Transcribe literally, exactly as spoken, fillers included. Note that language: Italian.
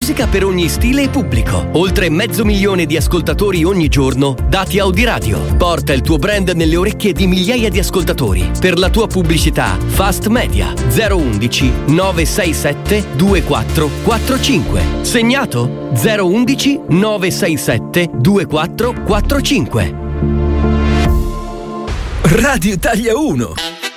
musica per ogni stile e pubblico. Oltre mezzo milione di ascoltatori ogni giorno, dati Audiradio. Porta il tuo brand nelle orecchie di migliaia di ascoltatori. Per la tua pubblicità, Fast Media zero undici nove sei sette due quattro quattro cinque. Segnato? zero undici nove sei sette due quattro quattro cinque. Radio Italia uno.